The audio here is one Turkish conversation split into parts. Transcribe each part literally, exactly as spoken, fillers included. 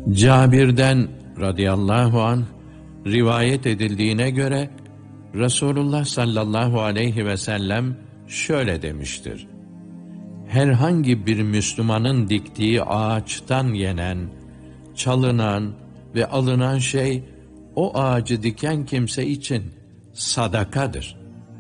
Cabir'den radıyallahu anh rivayet edildiğine göre Resulullah sallallahu aleyhi ve sellem şöyle demiştir: herhangi bir Müslümanın diktiği ağaçtan yenen, çalınan ve alınan şey o ağacı diken kimse için sadakadır.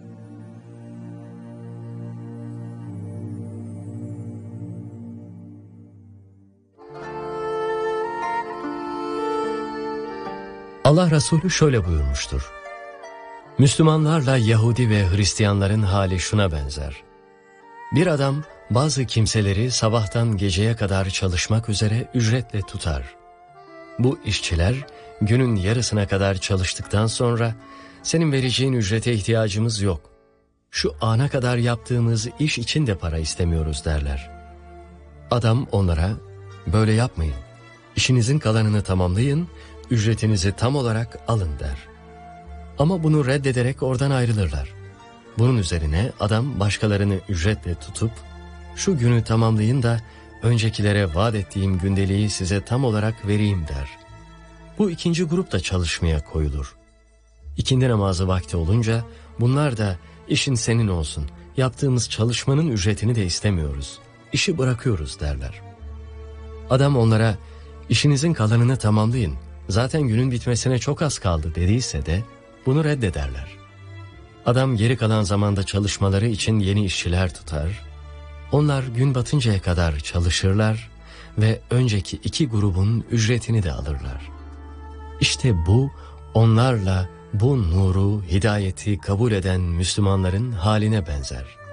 Allah Resulü şöyle buyurmuştur: Müslümanlarla Yahudi ve Hristiyanların hali şuna benzer. Bir adam bazı kimseleri sabahtan geceye kadar çalışmak üzere ücretle tutar. Bu işçiler günün yarısına kadar çalıştıktan sonra senin vereceğin ücrete ihtiyacımız yok, şu ana kadar yaptığımız iş için de para istemiyoruz derler. Adam onlara böyle yapmayın, işinizin kalanını tamamlayın, ücretinizi tam olarak alın der. Ama bunu reddederek oradan ayrılırlar. Bunun üzerine adam başkalarını ücretle tutup şu günü tamamlayın da öncekilere vaat ettiğim gündeliği size tam olarak vereyim der. Bu ikinci grup da çalışmaya koyulur. İkindi namazı vakti olunca bunlar da işin senin olsun, yaptığımız çalışmanın ücretini de istemiyoruz, işi bırakıyoruz derler. Adam onlara işinizin kalanını tamamlayın, zaten günün bitmesine çok az kaldı dediyse de bunu reddederler. Adam geri kalan zamanda çalışmaları için yeni işçiler tutar, onlar gün batıncaya kadar çalışırlar ve önceki iki grubun ücretini de alırlar. İşte bu onlarla bu nuru, hidayeti kabul eden Müslümanların haline benzer.